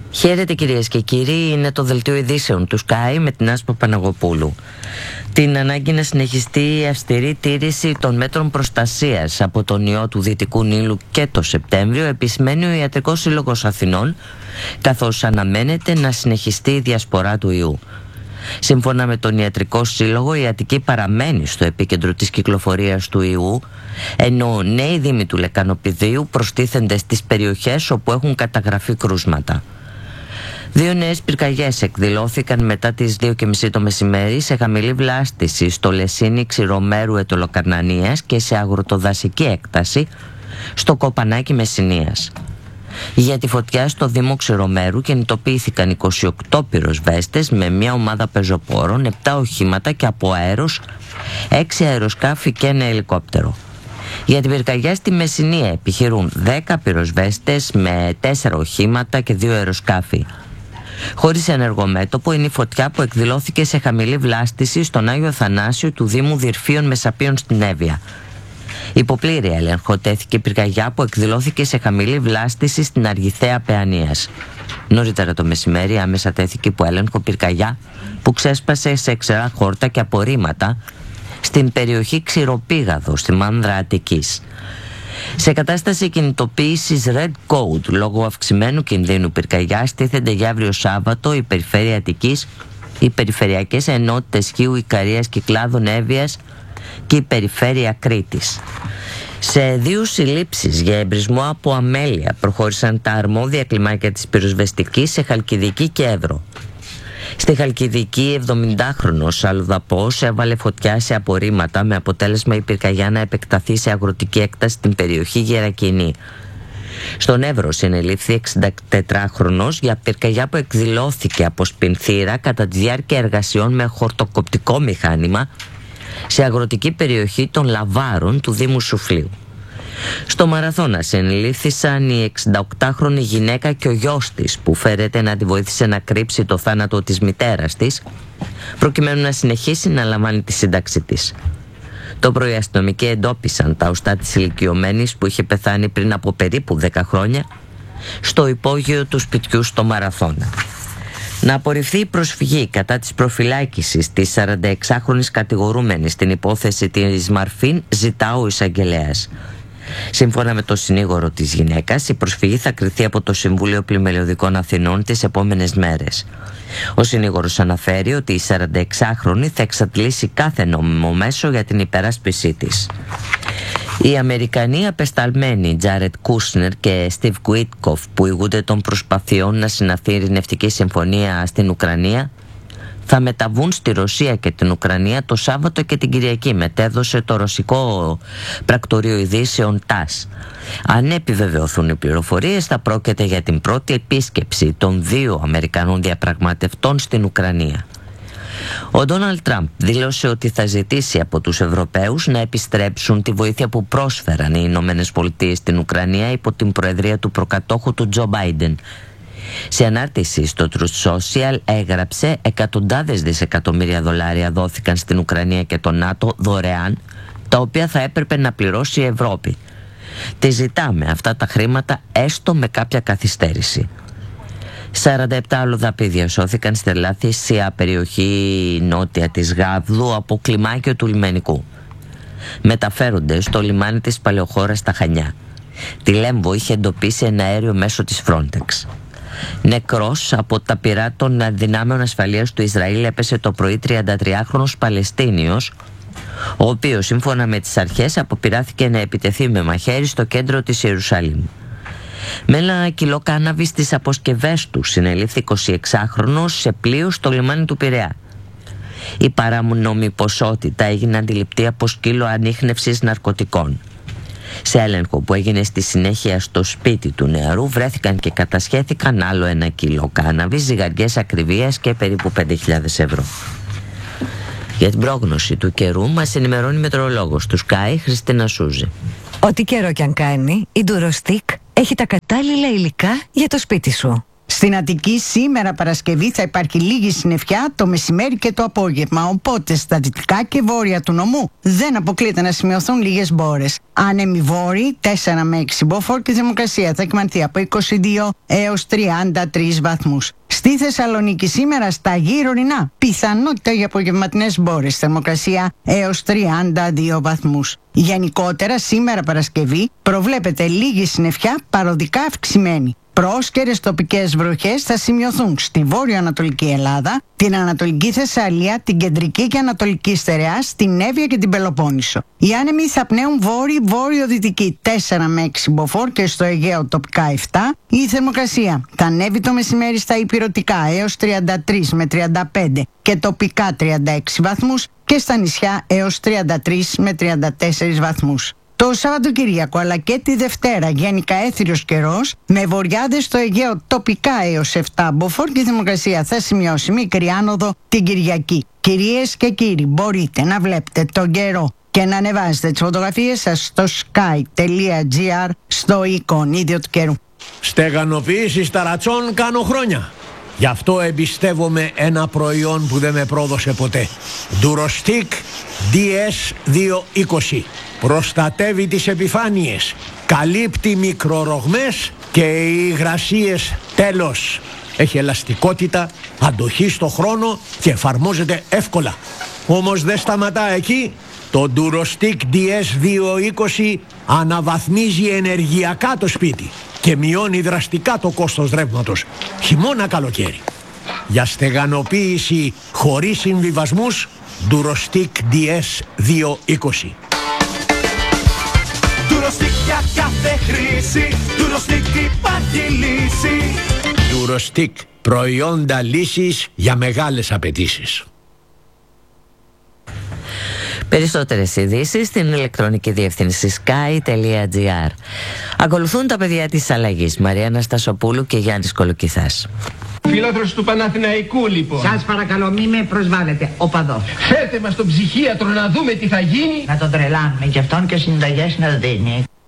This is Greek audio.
Χαίρετε κυρίες και κύριοι, είναι το δελτίο ειδήσεων του Sky με την Άσπα Παναγοπούλου. Την ανάγκη να συνεχιστεί η αυστηρή τήρηση των μέτρων προστασίας από τον ιό του Δυτικού Νείλου και το Σεπτέμβριο επισημαίνει ο Ιατρικός Σύλλογος Αθηνών, καθώς αναμένεται να συνεχιστεί η διασπορά του ιού. Σύμφωνα με τον Ιατρικό Σύλλογο, η Αττική παραμένει στο επίκεντρο της κυκλοφορίας του ιού, ενώ νέοι δήμοι του Λεκανοπηδίου προστίθενται στις περιοχές όπου έχουν καταγραφεί κρούσματα. 2 νέες πυρκαγιές εκδηλώθηκαν μετά τις 2:30 το μεσημέρι σε χαμηλή βλάστηση στο Λεσίνι Ξηρομέρου Ετωλοκαρνανίας και σε αγροτοδασική έκταση στο Κοπανάκι Μεσσηνίας. Για τη φωτιά στο Δήμο Ξηρομέρου κινητοποιήθηκαν 28 πυροσβέστες με μια ομάδα πεζοπόρων, 7 οχήματα και από αέρος 6 αεροσκάφη και 1 ελικόπτερο. Για την πυρκαγιά στη Μεσσηνία επιχειρούν 10 πυροσβέστες με 4 οχήματα και 2 αεροσκάφη. Χωρίς ενεργό μέτωπο είναι η φωτιά που εκδηλώθηκε σε χαμηλή βλάστηση στον Άγιο Αθανάσιο του Δήμου Δυρφίων Μεσαπίων στην Εύβοια. Υπό πλήρη έλεγχο τέθηκε η πυρκαγιά που εκδηλώθηκε σε χαμηλή βλάστηση στην Αργιθέα Παιανίας. Νωρίτερα το μεσημέρι άμεσα τέθηκε υπό έλεγχο πυρκαγιά που ξέσπασε σε ξερά χόρτα και απορρίμματα στην περιοχή Ξηροπήγαδο στη Μάνδρα Αττικής. Σε κατάσταση κινητοποίησης Red Code λόγω αυξημένου κινδύνου πυρκαγιάς στήθενται για αύριο Σάββατο η Περιφέρεια Αττικής, οι Περιφερειακές Ενότητες Χίου, Ικαρίας, Κυκλάδων, Εύβοιας και η Περιφέρεια Κρήτης. Σε 2 συλλήψεις για εμπρισμό από αμέλεια προχώρησαν τα αρμόδια κλιμάκια της πυροσβεστικής σε Χαλκιδική και Εύρο. Στη Χαλκιδική, 70χρονος αλλοδαπός έβαλε φωτιά σε απορρίμματα με αποτέλεσμα η πυρκαγιά να επεκταθεί σε αγροτική έκταση στην περιοχή Γερακινή. Στον Εύρο συνελήφθη 64χρονος για πυρκαγιά που εκδηλώθηκε από σπινθήρα κατά τη διάρκεια εργασιών με χορτοκοπτικό μηχάνημα σε αγροτική περιοχή των Λαβάρων του Δήμου Σουφλίου. Στο Μαραθώνα συνελήφθησαν η 68χρονη γυναίκα και ο γιος της που φέρεται να τη βοήθησε να κρύψει το θάνατο της μητέρας της προκειμένου να συνεχίσει να λαμβάνει τη σύνταξη της. Το πρωί αστυνομικοί εντόπισαν τα οστά της ηλικιωμένης που είχε πεθάνει πριν από περίπου 10 χρόνια στο υπόγειο του σπιτιού στο Μαραθώνα. Να απορριφθεί η προσφυγή κατά της προφυλάκησης της 46χρονης κατηγορούμενης στην υπόθεση της Μαρφίν ζητά ο εισαγγελέας. Σύμφωνα με το συνήγορο της γυναίκας, η προσφυγή θα κριθεί από το Συμβούλιο Πλημελιωδικών Αθηνών τις επόμενες μέρες. Ο συνήγορος αναφέρει ότι η 46χρονη θα εξαντλήσει κάθε νόμιμο μέσο για την υπεράσπιση της. Οι Αμερικανοί απεσταλμένοι Τζάρετ Κούσνερ και Στιβ Κουίτκοφ που ηγούνται των προσπαθειών να συναυθεί ειρηνευτική συμφωνία στην Ουκρανία θα μεταβούν στη Ρωσία και την Ουκρανία το Σάββατο και την Κυριακή, μετέδωσε το ρωσικό πρακτορείο ειδήσεων ΤΑΣ. Αν επιβεβαιωθούν οι πληροφορίες, θα πρόκειται για την πρώτη επίσκεψη των 2 Αμερικανών διαπραγματευτών στην Ουκρανία. Ο Ντόναλντ Τραμπ δήλωσε ότι θα ζητήσει από τους Ευρωπαίους να επιστρέψουν τη βοήθεια που πρόσφεραν οι Ηνωμένες Πολιτείες στην Ουκρανία υπό την προεδρία του προκατόχου του Τζο Μπάιντεν. Σε ανάρτηση στο Truth Social έγραψε εκατοντάδες δισεκατομμύρια δολάρια δόθηκαν στην Ουκρανία και το ΝΑΤΟ δωρεάν, τα οποία θα έπρεπε να πληρώσει η Ευρώπη. Τη ζητάμε αυτά τα χρήματα έστω με κάποια καθυστέρηση. 47 αλλοδαπίδια σώθηκαν στη Λαθήσια περιοχή νότια της Γάβδου από κλιμάκιο του λιμενικού. Μεταφέρονται στο λιμάνι της Παλαιοχώρας στα Χανιά. Τη Λέμβο είχε εντοπίσει ένα αέριο μέσω της Frontex. Νεκρός από τα πυρά των δυνάμεων ασφαλείας του Ισραήλ έπεσε το πρωί 33χρονος Παλαιστίνιος, ο οποίος σύμφωνα με τις αρχές αποπειράθηκε να επιτεθεί με μαχαίρι στο κέντρο της Ιερουσαλήμ. Με 1 κιλό κάναβη στις αποσκευές του συνελήφθη 26χρονος σε πλοίο στο λιμάνι του Πειραιά. Η παράνομη ποσότητα έγινε αντιληπτή από σκύλο ανίχνευσης ναρκωτικών. Σε έλεγχο που έγινε στη συνέχεια στο σπίτι του νεαρού βρέθηκαν και κατασχέθηκαν άλλο 1 κιλό κάναβη, ζυγαριές ακριβίας και περίπου 5.000 ευρώ. Για την πρόγνωση του καιρού μας ενημερώνει η μετεωρολόγος του Sky, Χριστίνα Σούζη. Ό,τι καιρό κι αν κάνει, η Durostic έχει τα κατάλληλα υλικά για το σπίτι σου. Στην Αττική σήμερα Παρασκευή θα υπάρχει λίγη συννεφιά το μεσημέρι και το απόγευμα, οπότε στα δυτικά και βόρεια του νομού δεν αποκλείεται να σημειωθούν λίγες μπόρες. Άνεμοι βόρειοι 4 με 6 μποφόρ και η θερμοκρασία θα εκμανθεί από 22 έως 33 βαθμούς. Στη Θεσσαλονίκη σήμερα στα γύρω ορεινά πιθανότητα για απογευματινές μπόρες, θερμοκρασία έως 32 βαθμούς. Γενικότερα σήμερα Παρασκευή προβλέπεται λίγη συννεφιά παροδικά αυξημένη. Πρόσκαιρες τοπικές βροχές θα σημειωθούν στη βόρειο-ανατολική Ελλάδα, την Ανατολική Θεσσαλία, την κεντρική και ανατολική στερεά, στην Εύβοια και την Πελοπόννησο. Οι άνεμοι θα πνέουν βόρειο-δυτική 4 με 6 μποφόρ και στο Αιγαίο τοπικά 7. Η θερμοκρασία θα ανέβει το μεσημέρι στα ηπειρωτικά έως 33 με 35 και τοπικά 36 βαθμούς και στα νησιά έως 33 με 34 βαθμούς. Το Σαββατοκύριακο αλλά και τη Δευτέρα γενικά έθριος καιρός με βοριάδες στο Αιγαίο τοπικά έως 7 μποφόρ και η θερμοκρασία θα σημειώσει μικρή άνοδο την Κυριακή. Κυρίες και κύριοι, μπορείτε να βλέπετε τον καιρό και να ανεβάζετε τις φωτογραφίες σας στο sky.gr στο εικονίδιο του καιρού. Στεγανοποίηση ταρατσών κάνω χρόνια. Γι' αυτό εμπιστεύομαι ένα προϊόν που δεν με πρόδωσε ποτέ. Durostic DS220. Προστατεύει τις επιφάνειες, καλύπτει μικρορογμές και οι υγρασίες τέλος. Έχει ελαστικότητα, αντοχή στο χρόνο και εφαρμόζεται εύκολα. Όμως δεν σταματά εκεί. Το Durostic DS220 αναβαθμίζει ενεργειακά το σπίτι και μειώνει δραστικά το κόστος ρεύματος, χειμώνα καλοκαίρι. Για στεγανοποίηση χωρίς συμβιβασμούς, Durostic DS220. Durostic για κάθε χρήση, Durostic υπάρχει λύση. Durostic, προϊόντα λύσης για μεγάλες απαιτήσεις. Περισσότερες ειδήσεις στην ηλεκτρονική διεύθυνση sky.gr. Ακολουθούν τα παιδιά της αλλαγής, Μαρία Αναστασοπούλου και Γιάννης Κολοκυθάς. Φίλαθρος του Παναθηναϊκού λοιπόν. Σας παρακαλώ μη με προσβάλλετε, οπαδός. Φέρτε μας τον ψυχίατρο να δούμε τι θα γίνει. Να τον τρελάνουμε κι αυτόν και συνταγές να δίνει.